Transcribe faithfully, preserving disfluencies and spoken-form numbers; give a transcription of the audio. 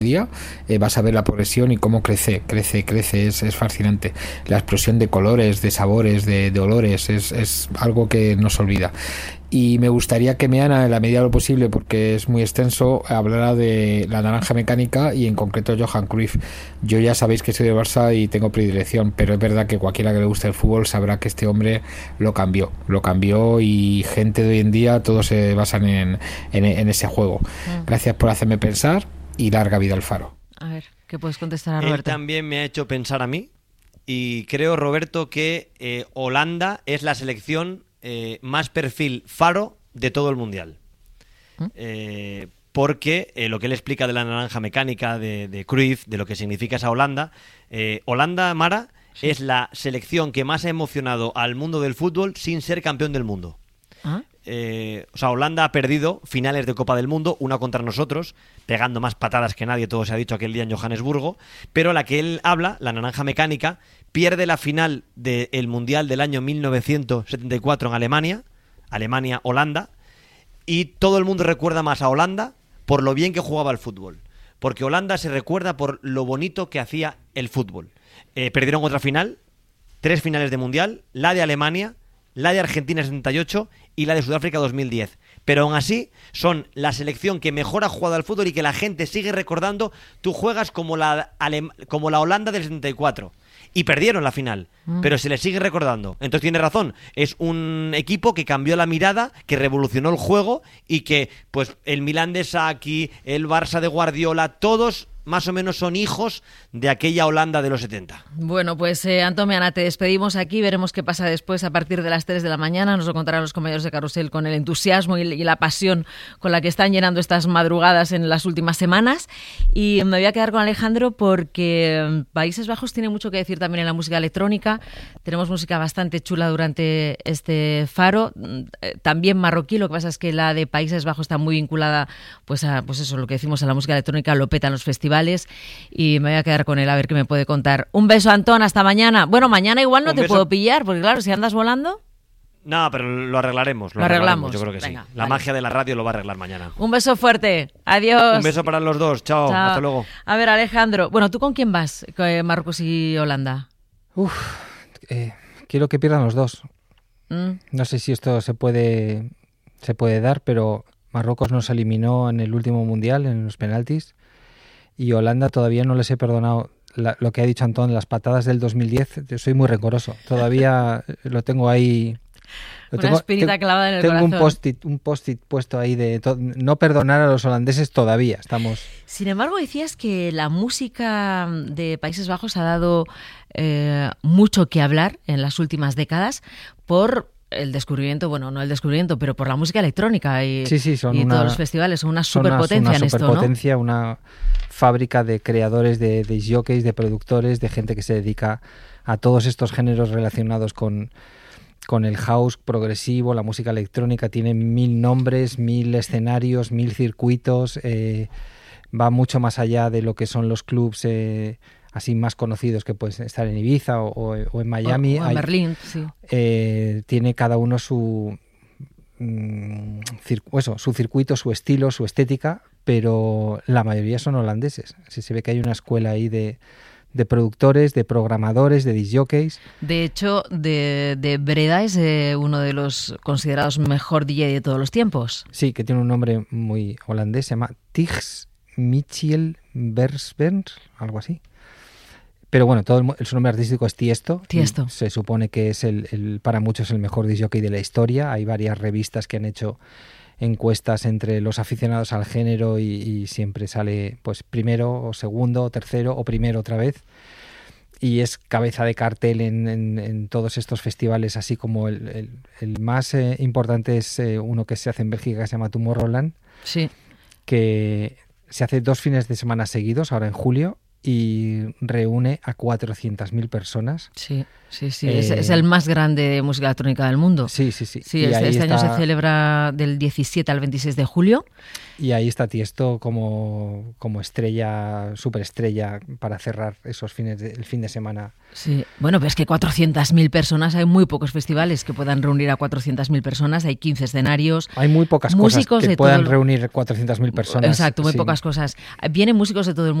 día, eh, vas a ver la progresión y cómo crece, crece, crece, es, es fascinante. La explosión de colores, de sabores, de, de olores, es, es algo que no se olvida. Y me gustaría que Meana, en la medida de lo posible, porque es muy extenso, hablara de la naranja mecánica y en concreto Johan Cruyff. Yo ya sabéis que soy de Barça y tengo predilección, pero es verdad que cualquiera que le guste el fútbol sabrá que este hombre lo cambió, lo cambió y gente de hoy en día todos se basan en, en, en ese juego. Mm. Gracias por hacerme pensar y larga vida al Faro. A ver, ¿qué puedes contestar a Roberto? Él también me ha hecho pensar a mí y creo, Roberto, que eh, Holanda es la selección eh, más perfil Faro de todo el Mundial. ¿Mm? Eh, porque eh, lo que él explica de la naranja mecánica, de, de Cruyff, de lo que significa esa Holanda, eh, Holanda, Mara, sí. es la selección que más ha emocionado al mundo del fútbol sin ser campeón del mundo. ¿Ah? Eh, o sea, Holanda ha perdido finales de Copa del Mundo, una contra nosotros, pegando más patadas que nadie, todo se ha dicho aquel día en Johannesburgo, pero la que él habla, la naranja mecánica, pierde la final del Mundial del año mil novecientos setenta y cuatro en Alemania, Alemania-Holanda, y todo el mundo recuerda más a Holanda por lo bien que jugaba al fútbol, porque Holanda se recuerda por lo bonito que hacía el fútbol. Eh, perdieron otra final, tres finales de Mundial, la de Alemania, la de Argentina setenta y ocho y la de Sudáfrica dos mil diez. Pero aún así son la selección que mejor ha jugado al fútbol y que la gente sigue recordando. Tú juegas como la, Alem- como la Holanda del setenta y cuatro y perdieron la final, mm. pero se les sigue recordando. Entonces tiene razón, es un equipo que cambió la mirada, que revolucionó el juego y que pues el Milán de Sacchi, el Barça de Guardiola, todos más o menos son hijos de aquella Holanda de los setenta. Bueno, pues eh, Antón Meana, te despedimos aquí, veremos qué pasa después a partir de las tres de la mañana, nos lo contarán los compañeros de Carrusel con el entusiasmo y, y la pasión con la que están llenando estas madrugadas en las últimas semanas. Y me voy a quedar con Alejandro porque Países Bajos tiene mucho que decir también en la música electrónica, tenemos música bastante chula durante este Faro, también marroquí, lo que pasa es que la de Países Bajos está muy vinculada pues a pues eso, lo que decimos a la música electrónica, lo petan los festivales y me voy a quedar con él a ver qué me puede contar. Un beso, Antón, hasta mañana. Bueno, mañana igual no Un te beso. puedo pillar, porque claro, si andas volando... No, pero lo arreglaremos. Lo, lo arreglamos. arreglamos. Yo creo que Venga, sí. La vale. magia de la radio lo va a arreglar mañana. Un beso fuerte. Adiós. Un beso para los dos. Chao. Chao. Hasta luego. A ver, Alejandro. Bueno, ¿tú con quién vas? ¿Con Marruecos y Holanda? Uf, eh, quiero que pierdan los dos. Mm. No sé si esto se puede, se puede dar, pero Marruecos nos eliminó en el último mundial, en los penaltis. Y Holanda todavía no les he perdonado la, lo que ha dicho Antón, las patadas del dos mil diez. Yo soy muy rencoroso. Todavía lo tengo ahí. Lo Una tengo, espinita te, clavada en el tengo corazón. Tengo un post-it, un post-it puesto ahí de to, no perdonar a los holandeses todavía. Estamos. Sin embargo, decías que la música de Países Bajos ha dado eh, mucho que hablar en las últimas décadas por el descubrimiento, bueno, no el descubrimiento, pero por la música electrónica y, sí, sí, son y una, todos los festivales, son una son superpotencia una, en una esto, superpotencia, ¿no? Una fábrica de creadores, de, de jockeys, de productores, de gente que se dedica a todos estos géneros relacionados con, con el house progresivo, la música electrónica. Tiene mil nombres, mil escenarios, mil circuitos, eh, va mucho más allá de lo que son los clubs eh, así más conocidos que pueden estar en Ibiza o, o, o en Miami. O, o en Hay, Berlín, sí. Eh, tiene cada uno su, mm, cir- eso, su circuito, su estilo, su estética, pero la mayoría son holandeses. Así se ve que hay una escuela ahí de, de productores, de programadores, de discjockeys. De hecho, de, de Breda es eh, uno de los considerados mejor D J de todos los tiempos. Sí, que tiene un nombre muy holandés, se llama Tigs Michiel Bersberg, algo así. Pero bueno, todo el, su nombre artístico es Tiesto. Tiesto. Se supone que es el, el para muchos el mejor discjockey de la historia. Hay varias revistas que han hecho encuestas entre los aficionados al género y, y siempre sale pues primero o segundo o tercero o primero otra vez. Y es cabeza de cartel en, en, en todos estos festivales, así como el, el, el más eh, importante es eh, uno que se hace en Bélgica que se llama Tomorrowland. Sí. Que se hace dos fines de semana seguidos, ahora en julio. y reúne a cuatrocientas mil personas. Sí, sí, sí. Eh, es, es el más grande de música electrónica del mundo. Sí, sí, sí. Sí, este, este año se celebra del diecisiete al veintiséis de julio. Y ahí está Tiesto como, como estrella, superestrella para cerrar esos fines de, el fin de semana. Sí, bueno, pero es que cuatrocientas mil personas, hay muy pocos festivales que puedan reunir a cuatrocientas mil personas, hay quince escenarios. Hay muy pocas cosas que puedan todo... reunir cuatrocientas mil personas. Exacto, muy sí. pocas cosas. Vienen músicos de todo el mundo.